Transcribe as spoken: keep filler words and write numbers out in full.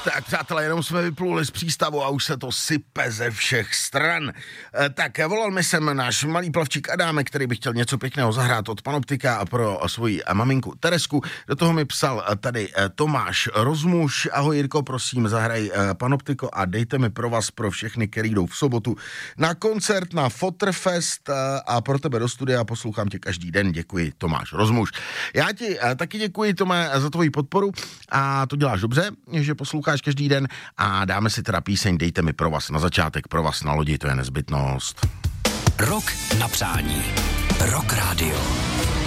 Tak přátelé, jenom jsme vypluli z přístavu a už se to sype ze všech stran. E, tak volal mi sem náš malý plavčík Adámek, který by chtěl něco pěkného zahrát od Panoptika a pro svoji maminku Teresku. Do toho mi psal tady Tomáš Rozmuš. Ahoj Jirko, prosím, zahraj Panoptiko a dejte mi pro vás pro všechny, který jdou v sobotu na koncert na Fotrfest a pro tebe do studia, poslouchám tě každý den. Děkuji, Tomáš Rozmuš. Já ti taky děkuji, Tome, za tvoji podporu a to děláš dobře, že posloucháš každý den a dáme si teda píseň Dejte mi pro vás na začátek, pro vás na lodi, to je nezbytnost. Rok na přání. Rock Radio.